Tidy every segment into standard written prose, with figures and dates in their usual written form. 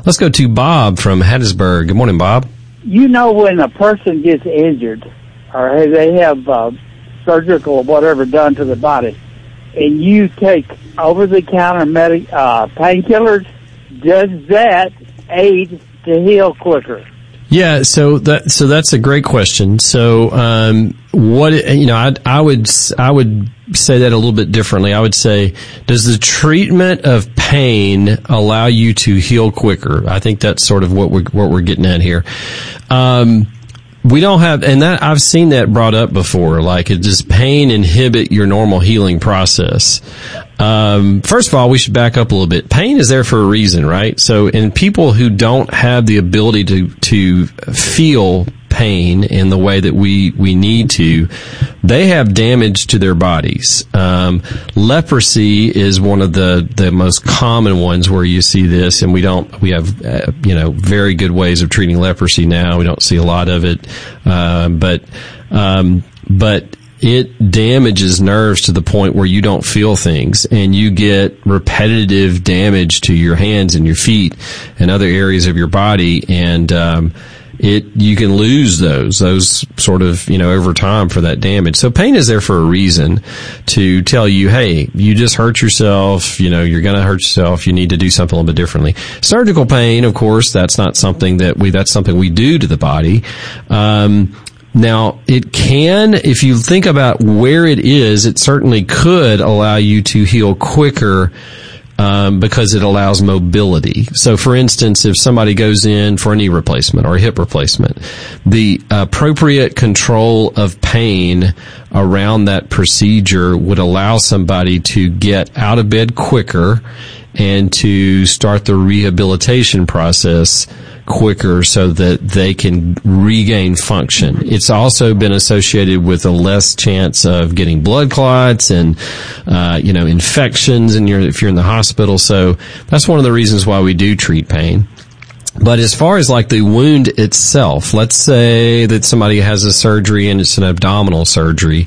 Let's go to Bob from Hattiesburg. Good morning, Bob. You know, when a person gets injured or they have surgical or whatever done to the body, and you take over-the-counter painkillers, does that aid to heal quicker? Yeah, so that's a great question. So, I would say that a little bit differently. I would say, does the treatment of pain allow you to heal quicker? I think that's sort of what we're getting at here. We don't have, and that I've seen that brought up before. Like, does pain inhibit your normal healing process? First of all, we should back up a little bit. Pain is there for a reason, right? So, in people who don't have the ability to feel pain in the way that we need to, they have damage to their bodies. Leprosy is one of the most common ones where you see this, and we have very good ways of treating leprosy now. We don't see a lot of it, but it damages nerves to the point where you don't feel things, and you get repetitive damage to your hands and your feet and other areas of your body, and you can lose those sort of, over time for that damage. So pain is there for a reason to tell you, hey, you just hurt yourself, you're going to hurt yourself, you need to do something a little bit differently. Surgical pain, of course, that's not something that's something we do to the body. Now, it can, if you think about where it is, it certainly could allow you to heal quicker, because it allows mobility. So, for instance, if somebody goes in for a knee replacement or a hip replacement, the appropriate control of pain around that procedure would allow somebody to get out of bed quicker and to start the rehabilitation process quicker so that they can regain function. It's also been associated with a less chance of getting blood clots and, infections if you're in the hospital. So that's one of the reasons why we do treat pain. But as far as like the wound itself, let's say that somebody has a surgery and it's an abdominal surgery,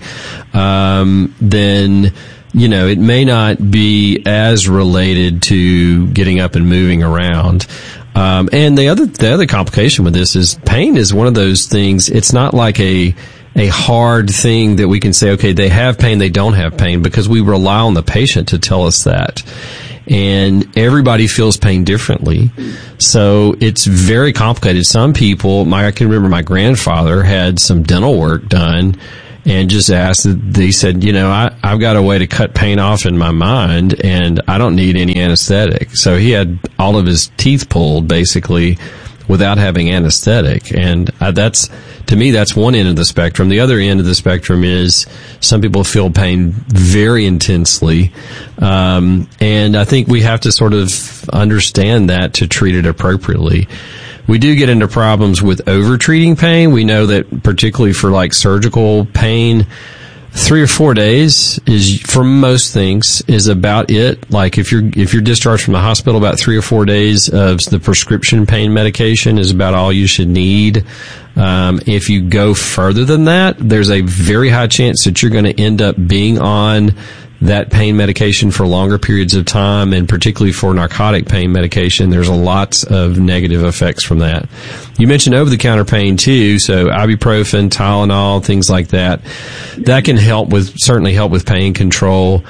then it may not be as related to getting up and moving around. And the other complication with this is pain is one of those things. It's not like a hard thing that we can say, okay, they have pain, they don't have pain, because we rely on the patient to tell us that. And everybody feels pain differently. So it's very complicated. Some people, I can remember my grandfather had some dental work done and just asked, he said, I've got a way to cut pain off in my mind and I don't need any anesthetic. So he had all of his teeth pulled basically without having anesthetic. And to me, that's one end of the spectrum. The other end of the spectrum is some people feel pain very intensely. And I think we have to sort of understand that to treat it appropriately. We do get into problems with over-treating pain. We know that particularly for like surgical pain, 3 or 4 days is, for most things, is about it. Like if you're discharged from the hospital, about 3 or 4 days of the prescription pain medication is about all you should need. If you go further than that, there's a very high chance that you're going to end up being on that pain medication for longer periods of time, and particularly for narcotic pain medication, there's lots of negative effects from that. You mentioned over-the-counter pain too, so ibuprofen, Tylenol, things like that. That can certainly help with pain control.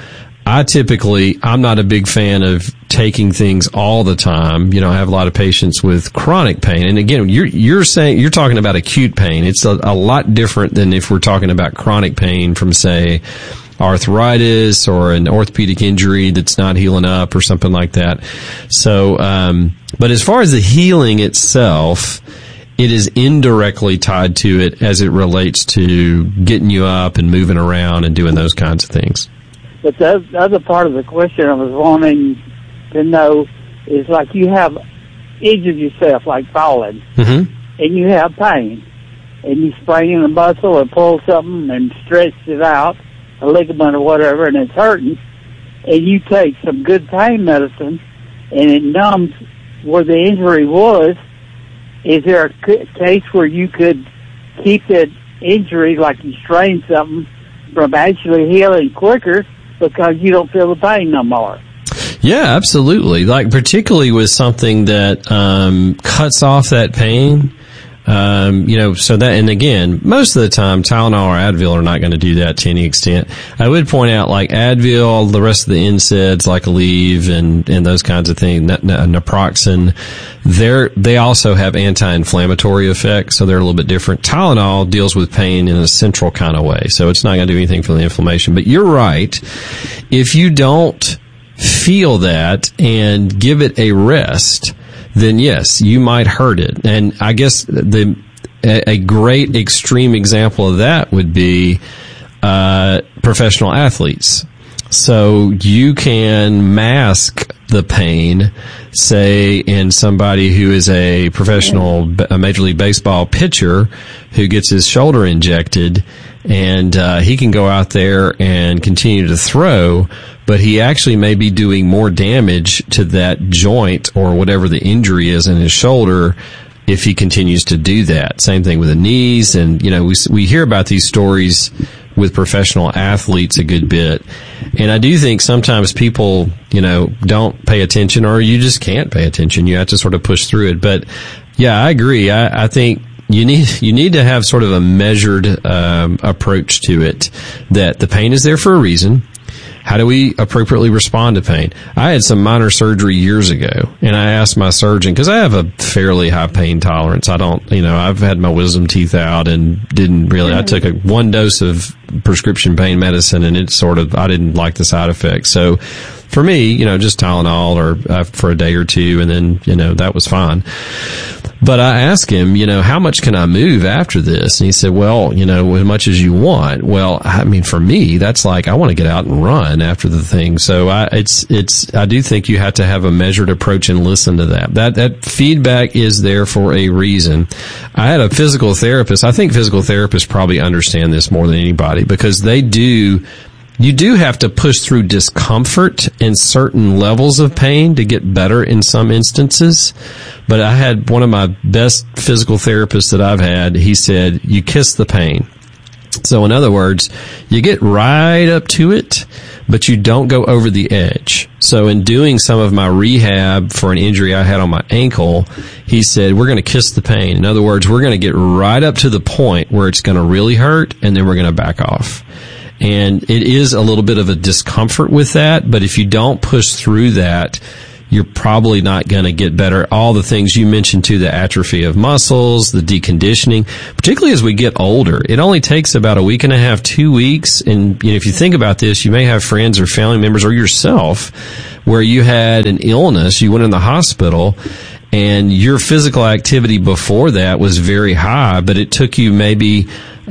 I'm not a big fan of taking things all the time. I have a lot of patients with chronic pain. And again, you're talking about acute pain. It's a lot different than if we're talking about chronic pain from, say, arthritis or an orthopedic injury that's not healing up or something like that. So, but as far as the healing itself, it is indirectly tied to it as it relates to getting you up and moving around and doing those kinds of things. But the other part of the question I was wanting to know is, like, you have injured yourself, like falling, and you have pain, and you sprain a muscle or pull something and stretch it out, a ligament or whatever, and it's hurting, and you take some good pain medicine, and it numbs where the injury was. Is there a case where you could keep that injury, like you strained something, from actually healing quicker because you don't feel the pain no more? Yeah, absolutely. Like particularly with something that cuts off that pain. So that, and again, most of the time, Tylenol or Advil are not going to do that to any extent. I would point out, like Advil, the rest of the NSAIDs, like Aleve and those kinds of things, naproxen, they also have anti-inflammatory effects, so they're a little bit different. Tylenol deals with pain in a central kind of way, so it's not going to do anything for the inflammation. But you're right. If you don't feel that and give it a rest, then yes, you might hurt it. And I guess a great extreme example of that would be professional athletes. So you can mask the pain, say, in somebody who is a professional, a Major League Baseball pitcher who gets his shoulder injected, and he can go out there and continue to throw, but he actually may be doing more damage to that joint or whatever the injury is in his shoulder if he continues to do that. Same thing with the knees. And, we hear about these stories with professional athletes a good bit. And I do think sometimes people, don't pay attention, or you just can't pay attention. You have to sort of push through it. But yeah, I agree. I think you need to have sort of a measured approach to it, that the pain is there for a reason. How do we appropriately respond to pain? I had some minor surgery years ago, and I asked my surgeon, because I have a fairly high pain tolerance. I don't, I've had my wisdom teeth out and didn't really, I took one dose of prescription pain medicine, and I didn't like the side effects. So for me, just Tylenol or for a day or two, and then, that was fine. But I asked him, how much can I move after this? And he said, well, as much as you want. Well, I mean, for me, that's like, I want to get out and run after the thing. So I do think you have to have a measured approach and listen to that. That feedback is there for a reason. I had a physical therapist. I think physical therapists probably understand this more than anybody, because you do have to push through discomfort and certain levels of pain to get better in some instances. But I had one of my best physical therapists that I've had. He said, you kiss the pain. So in other words, you get right up to it, but you don't go over the edge. So in doing some of my rehab for an injury I had on my ankle, he said, we're going to kiss the pain. In other words, we're going to get right up to the point where it's going to really hurt, and then we're going to back off. And it is a little bit of a discomfort with that, but if you don't push through that, you're probably not going to get better. All the things you mentioned too, the atrophy of muscles, the deconditioning, particularly as we get older. It only takes about a week and a half, 2 weeks. And if you think about this, you may have friends or family members or yourself where you had an illness, you went in the hospital, and your physical activity before that was very high, but it took you maybe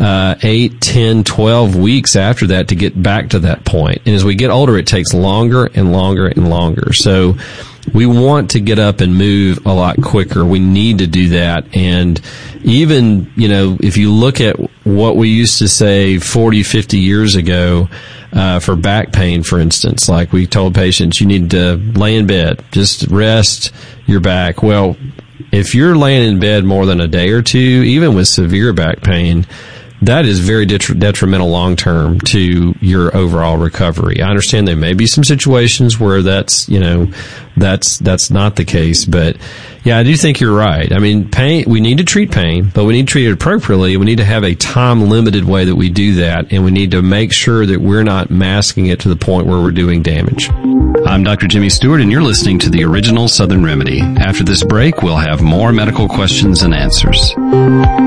8, 10, 12 weeks after that to get back to that point. And as we get older, it takes longer and longer and longer. So we want to get up and move a lot quicker. We need to do that. And even, if you look at what we used to say 40, 50 years ago, for back pain, for instance, like we told patients, you need to lay in bed, just rest your back. Well, if you're laying in bed more than a day or two, even with severe back pain, that is very detrimental long term to your overall recovery. I understand there may be some situations where that's not the case, but yeah, I do think you're right. I mean, pain, we need to treat pain, but we need to treat it appropriately. We need to have a time limited way that we do that, and we need to make sure that we're not masking it to the point where we're doing damage. I'm Dr. Jimmy Stewart, and you're listening to the Original Southern Remedy. After this break, we'll have more medical questions and answers.